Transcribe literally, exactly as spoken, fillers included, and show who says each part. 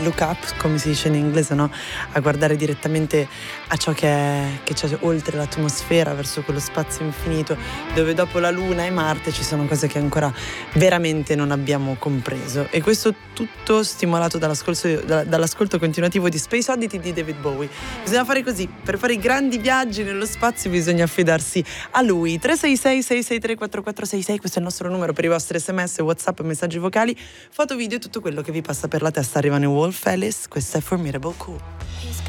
Speaker 1: look up, come si dice in inglese, no? A guardare direttamente a ciò che, è, che c'è oltre l'atmosfera, verso quello spazio infinito, dove dopo la Luna e Marte ci sono cose che ancora veramente non abbiamo compreso. E questo tutto stimolato dall'ascolto, dall'ascolto continuativo di Space Oddity di David Bowie. Bisogna fare così, per fare i grandi viaggi nello spazio bisogna affidarsi a lui. Tre sei sei sei sei tre quattro quattro sei sei, questo è il nostro numero per i vostri sms, whatsapp, messaggi vocali, foto, video e tutto quello che vi passa per la testa. Arrivano i Wolf Alice, questa è Formidable Cool.